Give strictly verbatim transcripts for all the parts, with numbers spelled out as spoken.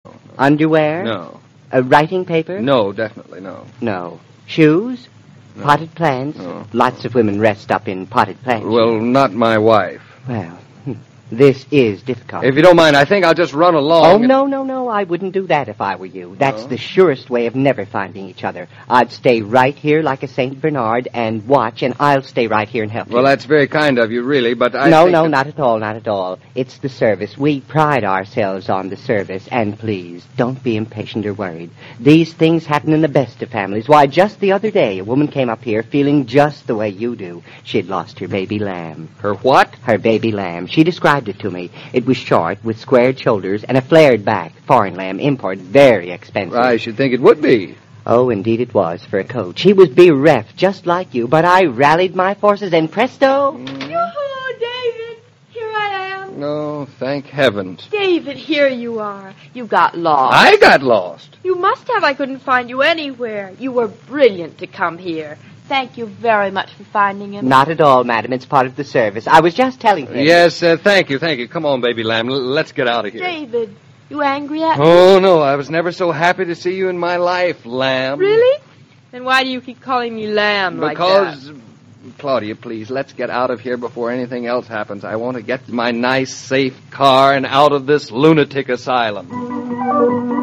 Underwear? No. Uh, writing paper? No, definitely no. No. Shoes? No. Potted plants? No. Lots of women rest up in potted plants. Well, not my wife. Well, this is difficult. If you don't mind, I think I'll just run along. Oh, and... no, no, no. I wouldn't do that if I were you. That's No? the surest way of never finding each other. I'd stay right here like a Saint Bernard and watch, and I'll stay right here and help Well, you. that's very kind of you, really, but I No, think no, that... not at all, not at all. It's the service. We pride ourselves on the service, and please, don't be impatient or worried. These things happen in the best of families. Why, just the other day, a woman came up here feeling just the way you do. She'd lost her baby lamb. Her what? Her baby lamb. She described it to me. It was short, with squared shoulders, and a flared back. Foreign lamb, import, very expensive. I should think it would be. Oh, indeed it was, for a coat. She was bereft, just like you, but I rallied my forces, and presto... Yoo-hoo, David! Here I am. No, thank heavens. David, here you are. You got lost. I got lost. You must have. I couldn't find you anywhere. You were brilliant to come here. Thank you very much for finding him. Not at all, madam. It's part of the service. I was just telling him. Yes, uh, thank you, thank you. Come on, baby lamb. L- let's get out of here. David, you angry at me? Oh, no, I was never so happy to see you in my life, lamb. Really? Then why do you keep calling me lamb like that? Because, Claudia, please, let's get out of here before anything else happens. I want to get my nice, safe car and out of this lunatic asylum.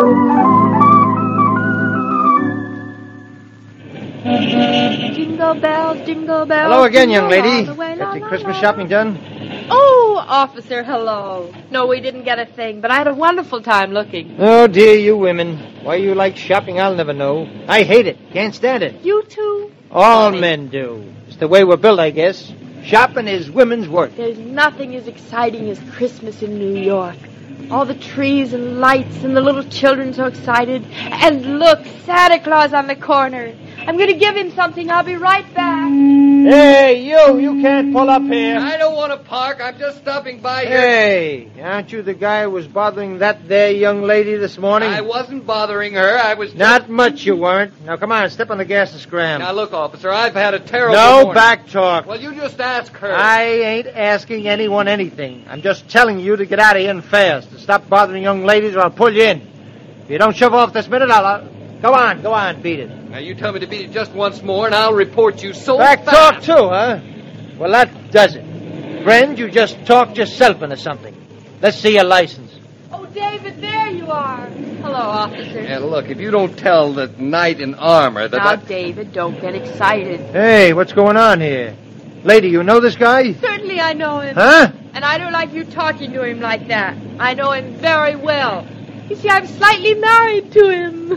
Jingle bells, jingle bells. Hello again, young jingle lady. all the way, Got la, your la, Christmas la. shopping done? Oh, officer, hello. No, we didn't get a thing, but I had a wonderful time looking. Oh, dear, you women. Why you like shopping, I'll never know. I hate it. Can't stand it. You too? All Funny. men do. It's the way we're built, I guess. Shopping is women's work. There's nothing as exciting as Christmas in New York. All the trees and lights and the little children so excited. And look, Santa Claus on the corner. I'm going to give him something. I'll be right back. Hey, you, you can't pull up here. I don't want to park. I'm just stopping by here. Hey, aren't you the guy who was bothering that there young lady this morning? I wasn't bothering her. I was just... Not much you weren't. Now, come on, step on the gas and scram. Now, look, officer, I've had a terrible no morning. back talk. Well, you just ask her. I ain't asking anyone anything. I'm just telling you to get out of here and fast. To stop bothering young ladies or I'll pull you in. If you don't shove off this minute, I'll... I'll... Go on, go on, beat it. Now, you tell me to beat it just once more, and I'll report you so Back fast. talk, too, huh? Well, that does it. Friend, you just talked yourself into something. Let's see your license. Oh, David, there you are. Hello, officer. Yeah, look, if you don't tell the knight in armor that... Now, I... David, don't get excited. Hey, what's going on here? Lady, you know this guy? Certainly I know him. Huh? And I don't like you talking to him like that. I know him very well. You see, I'm slightly married to him.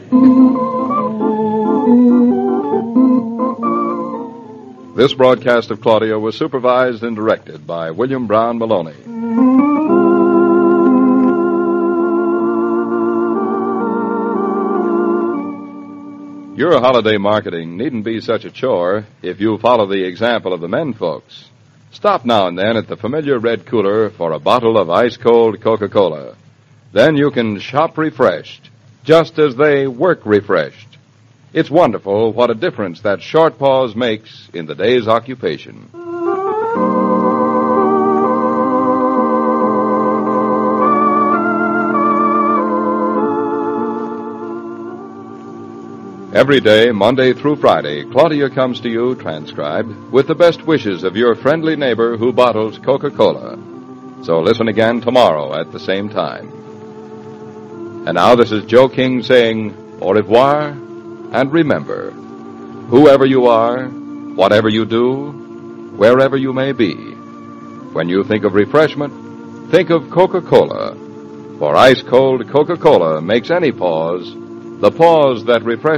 This broadcast of Claudia was supervised and directed by William Brown Maloney. Your holiday marketing needn't be such a chore if you follow the example of the men folks. Stop now and then at the familiar red cooler for a bottle of ice-cold Coca-Cola. Then you can shop refreshed, just as they work refreshed. It's wonderful what a difference that short pause makes in the day's occupation. Every day, Monday through Friday, Claudia comes to you, transcribed, with the best wishes of your friendly neighbor who bottles Coca-Cola. So listen again tomorrow at the same time. And now this is Joe King saying au revoir, and remember, whoever you are, whatever you do, wherever you may be, when you think of refreshment, think of Coca-Cola. For ice-cold Coca-Cola makes any pause the pause that refreshes